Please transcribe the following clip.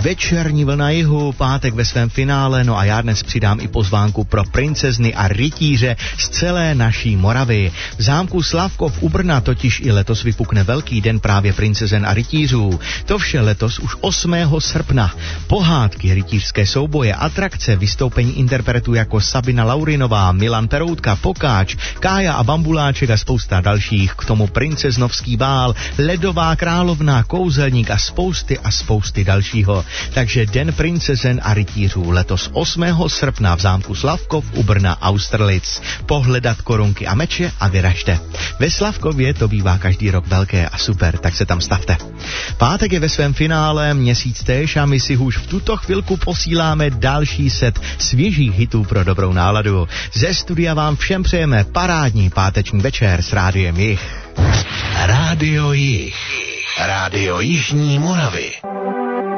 Večerní vlna jihu, pátek ve svém finále, no a já dnes přidám i pozvánku pro princezny a rytíře z celé naší Moravy. V zámku Slavkov u Brna totiž i letos vypukne velký den právě princezen a rytířů. To vše letos už 8. srpna. Pohádky, rytířské souboje, atrakce, vystoupení interpretů jako Sabina Laurinová, Milan Peroutka, Pokáč, Kája a Bambuláček a spousta dalších. K tomu princeznovský bál, Ledová královna, kouzelník a spousty dalšího. Takže den princezen a rytířů letos 8. srpna v zámku Slavkov u Brna Austerlitz. Pohledat korunky a meče a vyražte. Ve Slavkově to bývá každý rok velké a super, tak se tam stavte. Pátek je ve svém finále, měsíc též a my si už v tuto chvilku posíláme další set svěžích hitů pro dobrou náladu. Ze studia vám všem přejeme parádní páteční večer s Rádiem Jih. Rádio Jih. Rádio Jižní Moravy.